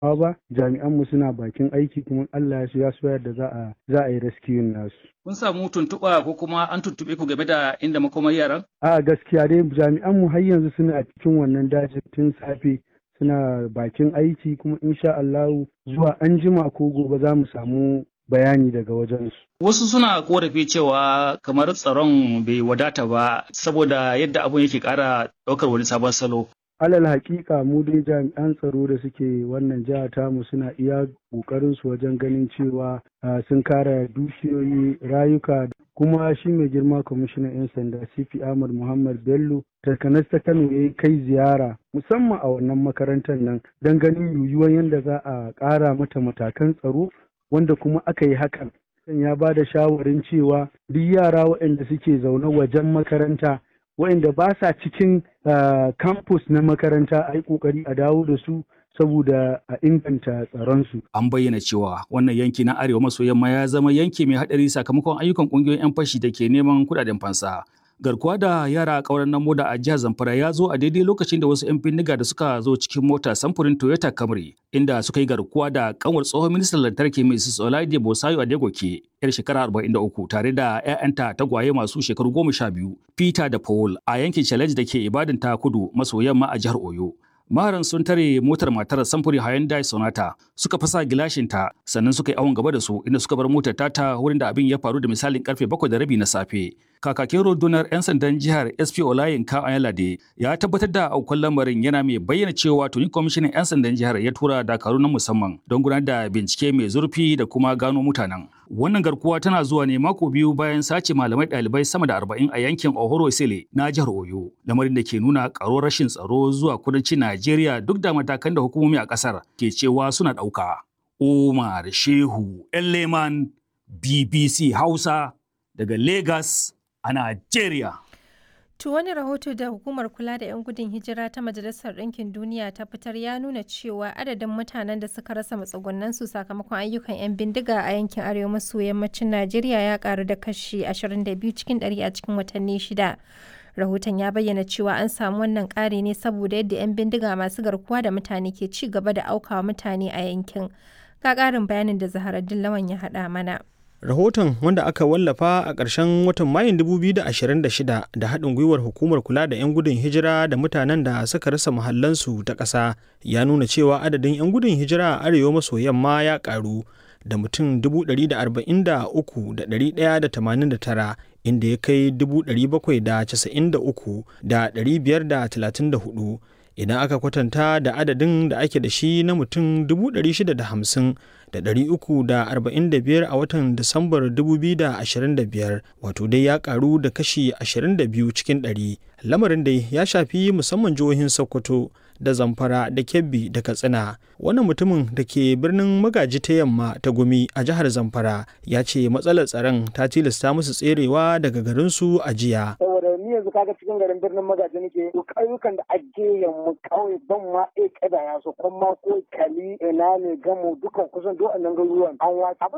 ba, jami'an mu suna bakin aiki kuma Allah ya so yadda za a yi rescue nasu. Kun samu tuntuɓa ko kuma an tuntuɓe ku game da inda makomar yaran? A gaskiya dai jami'an mu har yanzu suna cikin wannan dajin tun safe suna bakin aiki kuma insha Allahu zuwa anjima ko gobe za mu samu bayani daga wajensu. Wasu suna korafi cewa kamar tsaron bai wadata ba saboda yadda abun yake ƙara ɗaukar wani sabon salo. Alal haƙiƙa mu dai jami'an tsaro da suke wannan jiha tamu suna iya ƙoƙarin su wajen ganin cewa sun kare dukiyoyi rayuka kuma shi mai girma kwamishinan 'yan sanda CP Ahmad Muhammad Bello takanas ta Kano ya kai ziyara musamman a wannan makarantar nan don ganin yiwuwar yadda za a ƙara mata matakan tsaro wanda kuma aka yi hakan. Ya ba da shawarin cewa duk yara waɗanda suke zaune wajen makaranta waɗanda ba sa cikin campus na makaranta a yi ƙoƙari a dawo da su saboda a inganta tsaronsu. An bayyana cewa wannan yanki na arewa maso yamma ya zama yanki mai haɗari sakamakon ayyukan ƙungiyoyin 'yan fashi da ke neman kuɗaɗen fansa. Garkuwa da yara a ƙauren Namoda a jihar Zamfara ya zo a daidai lokacin da wasu 'yan bindiga da suka zo cikin mota samfurin Toyota Camry inda suka yi garkuwa da kanwar tsohon ministan lantarki Mrs. Olaide Bosayo Adegoke yar shekara 43 tare da 'ya'yanta tagwaye masu shekaru 12 Peter da Paul a yankin Challenge da ke Ibadan ta kudu maso yamma a jihar Oyo. Maharan sun tare motar matar samfuri Hyundai Sonata suka fasa gilashinta sannan suka yi awon gaba da su inda suka bar motar ta wurin da abin ya faru da misalin karfe 7:30 na safe. Kakakin rundunar 'yan sandan jihar SP Olayinka Ayalade ya tabbatar da aukuwar lamarin yana mai bayyana cewa tuni kwamishinan 'yan sandan jihar ya tura dakaru na musamman don gudanar da bincike mai zurfi da kuma gano mutanen. Wannan garkuwa tana zuwa ne mako biyu bayan sace malamai ɗalibai sama da 40 a yankin Ohoro Sele na jihar Oyo, lamarin da ke nuna ƙaruwar rashin tsaro zuwa kudancin Najeriya duk da matakan da hukumomi a ƙasar ke cewa suna ɗauka. Umar Shehu Leman BBC Hausa daga Lagos a Najeriya. To wani rahoto da hukumar kula da 'yan gudun hijira ta Majalisar Ɗinkin Duniya ta fitar ya nuna cewa adadin mutanen da suka rasa matsugunansu sakamakon ayyukan 'yan bindiga a yankin arewa maso yammacin Najeriya ya karu da kashi 22 cikin 100 a cikin watanni shida. Rahoton ya bayyana cewa an samu wannan ƙari ne saboda yadda 'yan bindiga masu garkuwa da mutane ke ci gaba da aukawa mutane a yankin. Ga ƙarin bayanin da Zaharaddin Lawan ya haɗa mana. Rahoton wanda aka wallafa a ƙarshen watan Mayun 2026 da haɗin gwiwar hukumar kula da 'yan gudun hijira da mutanen da suka rasa muhallansu ta ƙasa ya nuna cewa adadin 'yan gudun hijira a arewa maso yamma ya ƙaru da mutum 143,189 inda ya kai 793,534 idan aka kwatanta da adadin da ake da shi na mutum 650,345 a watan Disambar 2025 wato dai ya karu da kashi 22 cikin 100. Lamarin dai ya shafi musamman jihohin Sokoto da Zamfara da Kebbi da Katsina. Wannan mutumin da ke birnin Magaji ta Yamma ta Gumi a jihar Zamfara ya ce matsalar tsaron ta tilasta musu tserewa daga garinsu a jiya. Ni yanzu kaga cikin garin birnin Magaji nake to ƙauyukan da ake yamma kawai ban ma kada ya so kuma ko kali ina ne gamo dukan kusan duk annan garuruwan an watsa